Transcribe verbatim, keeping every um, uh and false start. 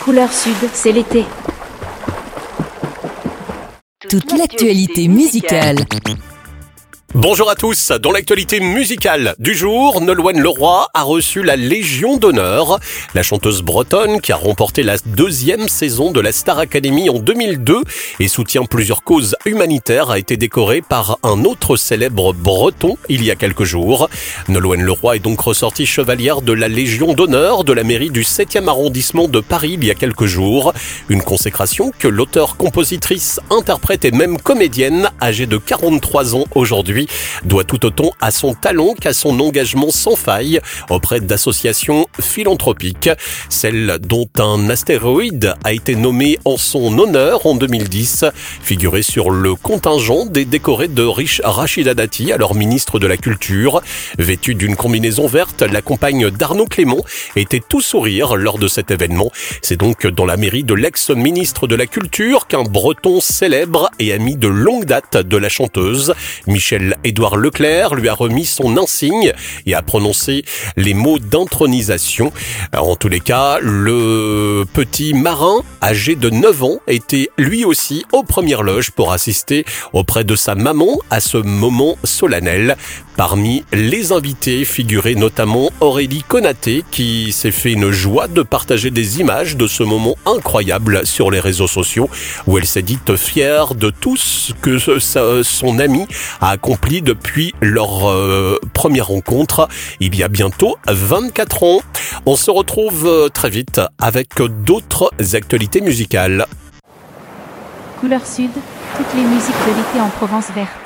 Couleur Sud, c'est l'été. Toute l'actualité musicale. Bonjour à tous, dans l'actualité musicale du jour, Nolwenn Leroy a reçu la Légion d'honneur. La chanteuse bretonne qui a remporté la deuxième saison de la Star Academy en deux mille deux et soutient plusieurs causes humanitaires a été décorée par un autre célèbre breton il y a quelques jours. Nolwenn Leroy est donc ressortie chevalière de la Légion d'honneur de la mairie du septième arrondissement de Paris il y a quelques jours. Une consécration que l'auteure, compositrice, interprète et même comédienne, âgée de quarante-trois ans aujourd'hui, doit tout autant à son talent qu'à son engagement sans faille auprès d'associations philanthropiques. Celle dont un astéroïde a été nommé en son honneur en deux mille dix, figurait sur le contingent des décorés de Rachida Dati, alors ministre de la Culture. Vêtue d'une combinaison verte, la compagne d'Arnaud Clément était tout sourire lors de cet événement. C'est donc dans la mairie de l'ex-ministre de la Culture qu'un breton célèbre et ami de longue date de la chanteuse, Michel Édouard Leclerc, lui a remis son insigne et a prononcé les mots d'intronisation. En tous les cas, le petit marin, âgé de neuf ans, était lui aussi aux premières loges pour assister auprès de sa maman à ce moment solennel. Parmi les invités figurait notamment Aurélie Konaté, qui s'est fait une joie de partager des images de ce moment incroyable sur les réseaux sociaux, où elle s'est dite fière de tout ce que son ami a accompli depuis leur euh, première rencontre, il y a bientôt vingt-quatre ans. On se retrouve très vite avec d'autres actualités musicales. Couleur Sud, toutes les musiques de l'été en Provence verte.